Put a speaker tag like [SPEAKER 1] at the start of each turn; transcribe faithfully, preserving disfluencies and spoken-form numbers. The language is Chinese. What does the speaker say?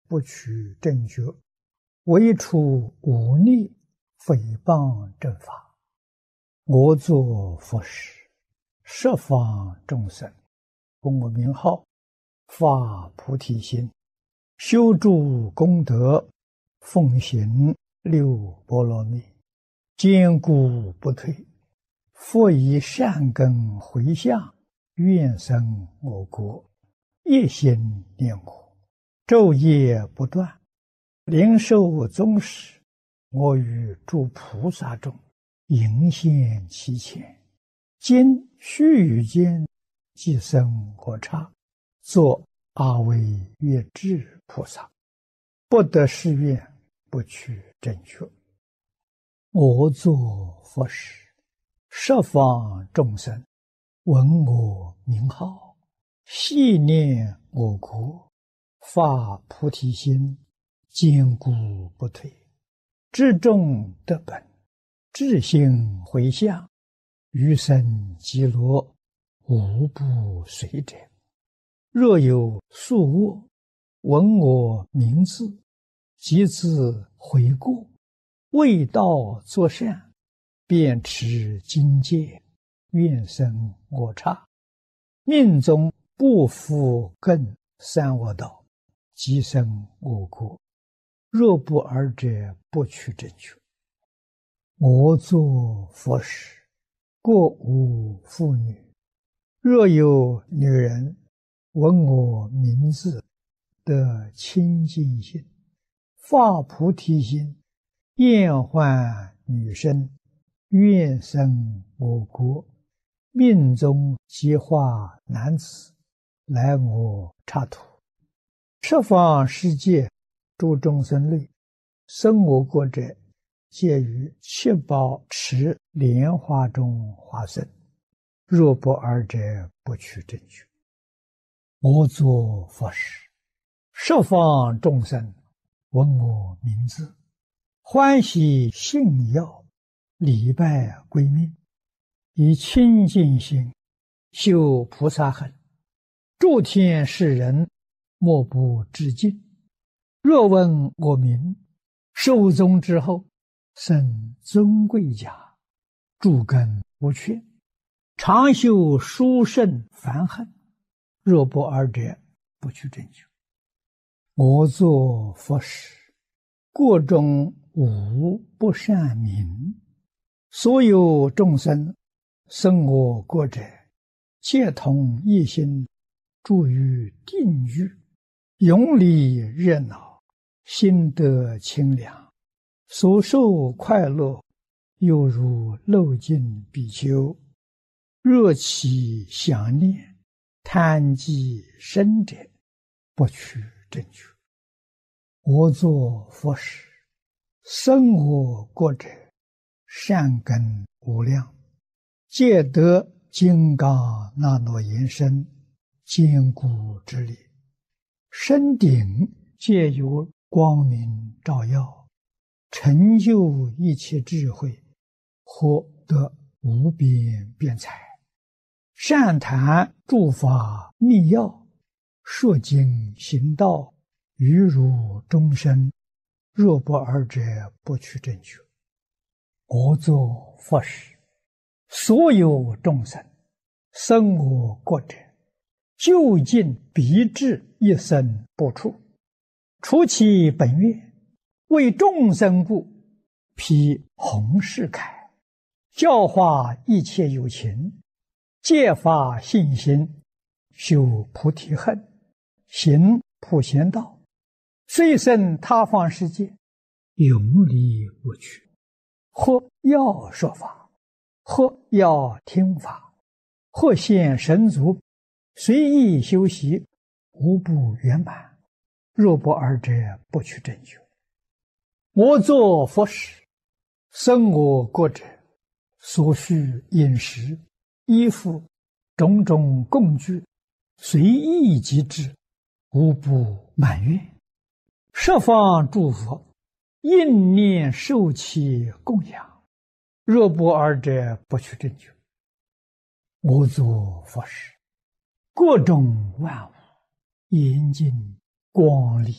[SPEAKER 1] 不取正觉，唯除忤逆诽谤正法。我作佛时，十方众生供我名号，发菩提心，修诸功德，奉行六波罗蜜，坚固不退。复以善根回向，愿生我国，一心念我，昼夜不断，灵受宗室。我与诸菩萨众迎现其前，今须臾间即生我刹，作阿惟越致菩萨。不得誓愿，不取正觉。我作佛时，十方众生闻我名号，系念我国，发菩提心，坚固不退。至众得本，至心回向，余生极乐，无不随者。若有宿卧，闻我名字，即自悔过，为道作善，便持经戒，愿生我刹。命中不复更三恶道，即生我国。若不尔者，不取正觉。我作佛时，过无妇女。若有女人闻我名字，得清净心，发菩提心，厌患女身，愿生我国，命中即化男子，来我刹土。十方世界诸众生类，生我国者，皆于七宝池莲花中化身。若不尔者，不取正觉。我作佛时，十方众生闻我名字，欢喜信要，礼拜归命，以清净心修菩萨行，诸天世人莫不致敬。若闻我名，寿终之后，生尊贵家，诸根不缺，常修殊胜梵行。若不尔者，不取正觉。我作佛时，国中无不善民，所有众生生我国者，皆同一心，住于定狱，永离热闹，心得清凉，所受快乐，犹如漏尽比丘。若其想念，贪积深者，不取正觉。我作佛时，生我国者，善根无量，皆得金刚那罗延身，坚固之力。身顶皆有光明照耀，成就一切智慧，获得无边辩才。善谈诸法密要，说经行道，于如终身。若不尔者，不取正觉。我作佛时，所有众生生我国者，究竟必至一生不出。除其本愿，为众生故，披弘誓铠，教化一切有情，戒发信心，修菩提恨，行普贤道，虽生他方世界，永离我去。或要说法，或要听法，或现神足，随意修习，无不圆满。若不尔者，不取正觉。我作佛时，生我国者，所需饮食、衣服、种种供具，随意即至，无不满愿。十方诸佛应念受其供养。若不尔者，不取正觉。我作佛时，各种万物严净光丽，